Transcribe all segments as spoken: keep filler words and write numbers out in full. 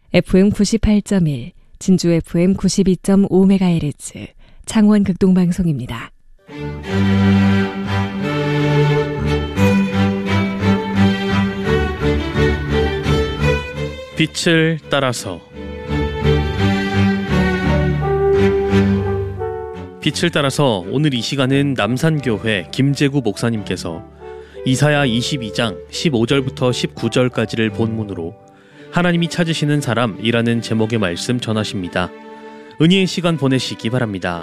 에프엠 구십팔 점 일, 진주 에프엠 구십이 점 오 메가헤르츠, 창원 극동방송입니다. 빛을 따라서. 빛을 따라서 오늘 이 시간은 남산교회 김재구 목사님께서 이사야 이십이 장 십오 절부터 십구 절까지를 본문으로 하나님이 찾으시는 사람이라는 제목의 말씀 전하십니다. 은혜의 시간 보내시기 바랍니다.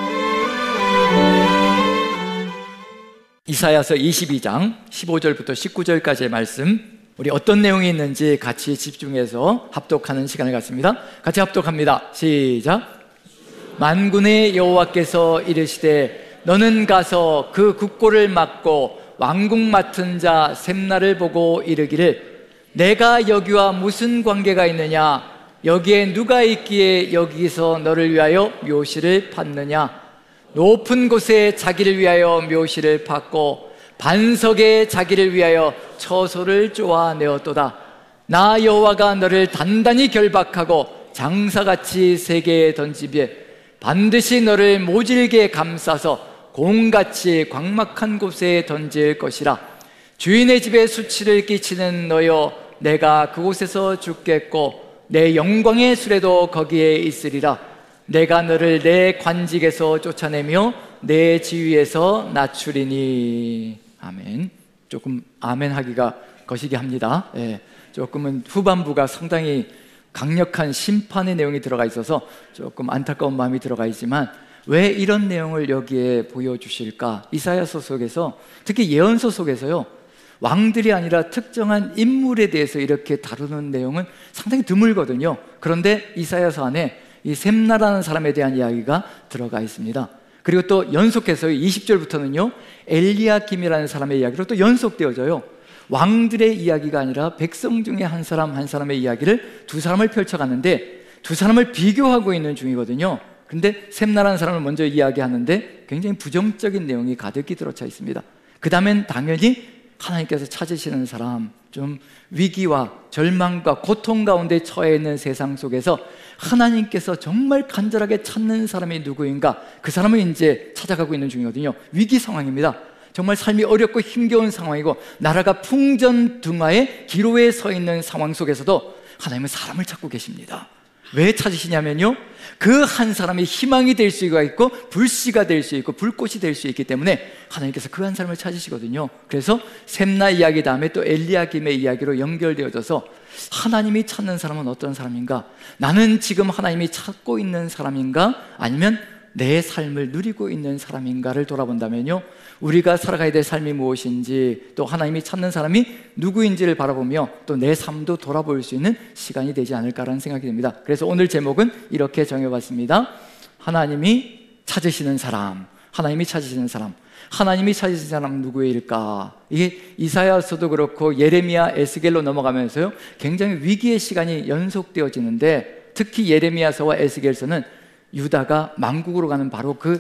이사야서 이십이 장 십오 절부터 십구 절까지의 말씀, 우리 어떤 내용이 있는지 같이 집중해서 합독하는 시간을 갖습니다. 같이 합독합니다. 시작. 만군의 여호와께서 이르시되 너는 가서 그 국고를 막고 왕국 맡은 자 셈나를 보고 이르기를 내가 여기와 무슨 관계가 있느냐? 여기에 누가 있기에 여기서 너를 위하여 묘시를 받느냐? 높은 곳에 자기를 위하여 묘시를 받고 반석에 자기를 위하여 처소를 쪼아내었도다. 나 여호와가 너를 단단히 결박하고 장사같이 세계에 던지비에 반드시 너를 모질게 감싸서 공같이 광막한 곳에 던질 것이라. 주인의 집에 수치를 끼치는 너여, 내가 그곳에서 죽겠고 내 영광의 수레도 거기에 있으리라. 내가 너를 내 관직에서 쫓아내며 내 지위에서 낮추리니. 아멘. 조금 아멘 하기가 거시기 합니다. 예, 조금은 후반부가 상당히 강력한 심판의 내용이 들어가 있어서 조금 안타까운 마음이 들어가 있지만, 왜 이런 내용을 여기에 보여주실까? 이사야서 속에서, 특히 예언서 속에서요, 왕들이 아니라 특정한 인물에 대해서 이렇게 다루는 내용은 상당히 드물거든요. 그런데 이사야서 안에 이 셈나라는 사람에 대한 이야기가 들어가 있습니다. 그리고 또 연속해서 이십 절부터는요, 엘리야김이라는 사람의 이야기로 또 연속되어져요. 왕들의 이야기가 아니라 백성 중에 한 사람 한 사람의 이야기를 두 사람을 펼쳐가는데, 두 사람을 비교하고 있는 중이거든요. 그런데 셈나라는 사람을 먼저 이야기하는데 굉장히 부정적인 내용이 가득히 들어차 있습니다. 그 다음엔 당연히 하나님께서 찾으시는 사람, 좀 위기와 절망과 고통 가운데 처해 있는 세상 속에서 하나님께서 정말 간절하게 찾는 사람이 누구인가, 그 사람을 이제 찾아가고 있는 중이거든요. 위기 상황입니다. 정말 삶이 어렵고 힘겨운 상황이고 나라가 풍전등화의 기로에 서 있는 상황 속에서도 하나님은 사람을 찾고 계십니다. 왜 찾으시냐면요, 그 한 사람이 희망이 될 수가 있고 불씨가 될 수 있고 불꽃이 될 수 있기 때문에 하나님께서 그 한 사람을 찾으시거든요. 그래서 셈나 이야기 다음에 또 엘리야김의 이야기로 연결되어져서 하나님이 찾는 사람은 어떤 사람인가? 나는 지금 하나님이 찾고 있는 사람인가? 아니면 내 삶을 누리고 있는 사람인가를 돌아본다면요, 우리가 살아가야 될 삶이 무엇인지, 또 하나님이 찾는 사람이 누구인지를 바라보며 또 내 삶도 돌아볼 수 있는 시간이 되지 않을까라는 생각이 듭니다. 그래서 오늘 제목은 이렇게 정해봤습니다. 하나님이 찾으시는 사람, 하나님이 찾으시는 사람. 하나님이 찾으시는 사람은 누구일까? 이게 이사야서도 그렇고 예레미야, 에스겔로 넘어가면서요, 굉장히 위기의 시간이 연속되어지는데, 특히 예레미야서와 에스겔서는 유다가 만국으로 가는 바로 그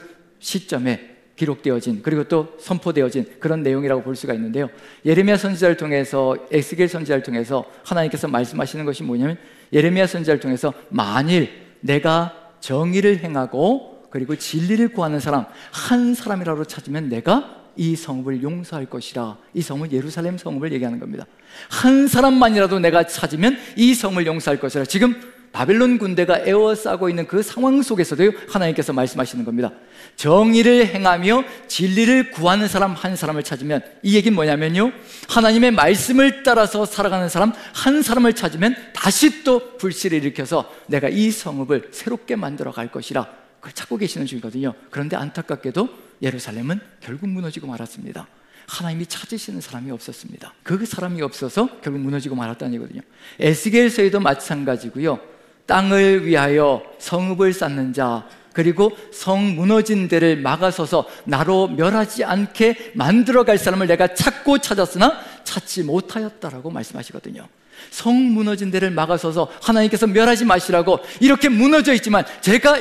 시점에 기록되어진, 그리고 또 선포되어진 그런 내용이라고 볼 수가 있는데요, 예레미야 선지자를 통해서, 에스겔 선지자를 통해서 하나님께서 말씀하시는 것이 뭐냐면, 예레미야 선지자를 통해서 만일 내가 정의를 행하고 그리고 진리를 구하는 사람 한 사람이라도 찾으면 내가 이 성읍을 용서할 것이라. 이 성은 예루살렘 성읍을 얘기하는 겁니다. 한 사람만이라도 내가 찾으면 이 성을 용서할 것이라. 지금 바벨론 군대가 에워싸고 있는 그 상황 속에서도 하나님께서 말씀하시는 겁니다. 정의를 행하며 진리를 구하는 사람 한 사람을 찾으면, 이 얘기는 뭐냐면요, 하나님의 말씀을 따라서 살아가는 사람 한 사람을 찾으면 다시 또 불씨를 일으켜서 내가 이 성읍을 새롭게 만들어 갈 것이라. 그걸 찾고 계시는 중이거든요. 그런데 안타깝게도 예루살렘은 결국 무너지고 말았습니다. 하나님이 찾으시는 사람이 없었습니다. 그 사람이 없어서 결국 무너지고 말았다는 얘기거든요. 에스겔서에도 마찬가지고요, 땅을 위하여 성읍을 쌓는 자, 그리고 성 무너진 데를 막아서서 나로 멸하지 않게 만들어갈 사람을 내가 찾고 찾았으나 찾지 못하였다라고 말씀하시거든요. 성 무너진 데를 막아서서 하나님께서 멸하지 마시라고, 이렇게 무너져 있지만 제가